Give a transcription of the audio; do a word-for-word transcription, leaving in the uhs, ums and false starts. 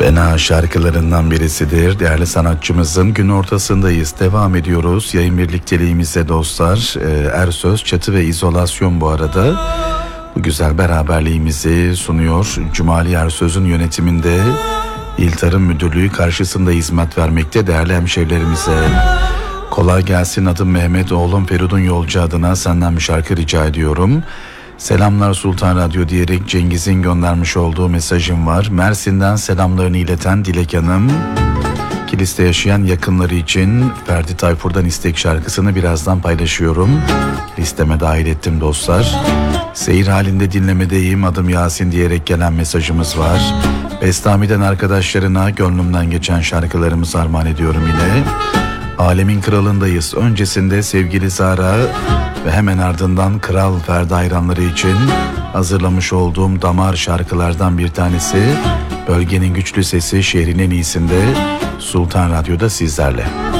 Fena şarkılarından birisidir. Değerli sanatçımızın gün ortasındayız. Devam ediyoruz. Yayın birlikteliğimize dostlar. Ee, Ersöz, Çatı ve İzolasyon bu arada. Bu güzel beraberliğimizi sunuyor. Cumali Ersöz'ün yönetiminde İl Tarım Müdürlüğü karşısında hizmet vermekte değerli hemşehrilerimize. Kolay gelsin, adım Mehmet, oğlum Feridun Yolcu adına senden bir şarkı rica ediyorum. Selamlar Sultan Radyo diyerek Cengiz'in göndermiş olduğu mesajım var. Mersin'den selamlarını ileten Dilek Hanım, Kilis'te yaşayan yakınları için Ferdi Tayfur'dan istek şarkısını birazdan paylaşıyorum. Listeme dahil ettim dostlar. Seyir halinde dinlemedeyim, adım Yasin diyerek gelen mesajımız var. Bestami'den arkadaşlarına gönlümden geçen şarkılarımızı armağan ediyorum yine. Alemin kralındayız. Öncesinde sevgili Zara ve hemen ardından Kral Ferdi hayranları için hazırlamış olduğum damar şarkılardan bir tanesi. Bölgenin güçlü sesi şehrin en iyisinde Sultan Radyo'da sizlerle.